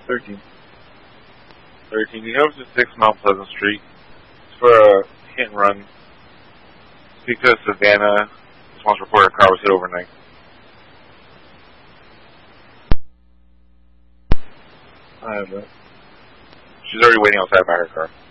13. 13. You go up to 6 Mount Pleasant Street. It's for a hit and run. It's because Savannah just wants to report a car was hit overnight. I have that. She's already waiting outside by her car.